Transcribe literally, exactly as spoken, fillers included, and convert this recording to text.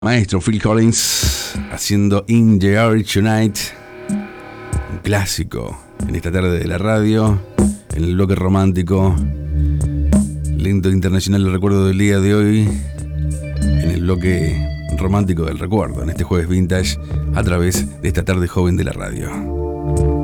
Maestro Phil Collins haciendo In the Air Tonight, un clásico en esta tarde de la radio, en el bloque romántico, lento internacional del recuerdo del día de hoy, en el bloque romántico del recuerdo, en este jueves vintage, a través de esta tarde joven de la radio.